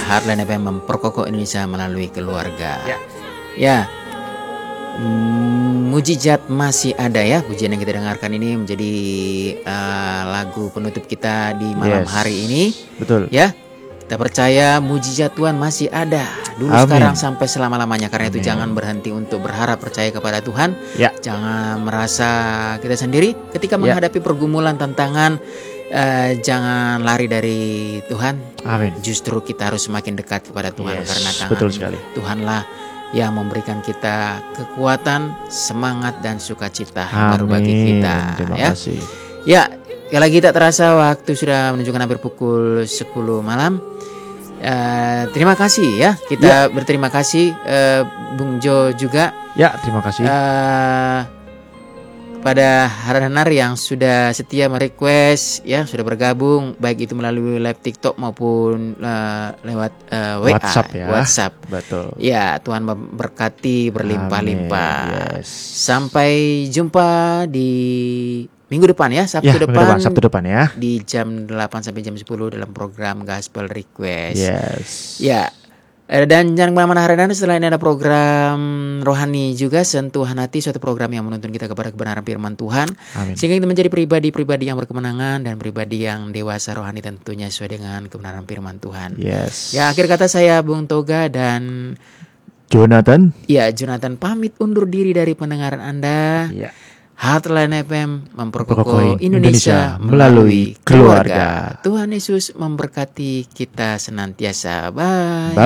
Heartline FM memperkokoh Indonesia melalui keluarga. Ya. Ya. Mujizat masih ada ya. Pujian yang kita dengarkan ini menjadi lagu penutup kita di malam hari ini. Betul. Ya. Kita percaya mujizat Tuhan masih ada dulu, sekarang, sampai selama-lamanya. Karena itu jangan berhenti untuk berharap, percaya kepada Tuhan. Ya. Jangan merasa kita sendiri ketika menghadapi pergumulan, tantangan. Jangan lari dari Tuhan. Amin. Justru kita harus semakin dekat kepada Tuhan, karena betul sekali. Tuhanlah yang memberikan kita kekuatan, semangat dan sukacita baru bagi kita. Terima kasih. Ya, sekali lagi tak terasa waktu sudah menunjukkan hampir pukul 10 malam. Terima kasih ya. Kita berterima kasih Bung Jo juga. Ya, terima kasih. Pada Haranar yang sudah setia merequest ya, sudah bergabung baik itu melalui live TikTok maupun lewat WA, WhatsApp. Betul. Ya, Tuhan memberkati berlimpah-limpah. Sampai jumpa di minggu depan ya, Sabtu depan ya. Di jam 8 sampai jam 10 dalam program Gospel Request. Ya. Dan jangan kemana-mana hari-hari, setelah ini ada program rohani juga, Sentuhan Hati, suatu program yang menuntun kita kepada kebenaran firman Tuhan. Amin. Sehingga kita menjadi pribadi-pribadi yang berkemenangan dan pribadi yang dewasa rohani, tentunya sesuai dengan kebenaran firman Tuhan. Ya, akhir kata saya Bung Toga dan Jonathan. Ya, Jonathan pamit undur diri dari pendengaran Anda. Ya. Heartline FM memperkokoh Indonesia melalui keluarga. Tuhan Yesus memberkati kita senantiasa. Bye.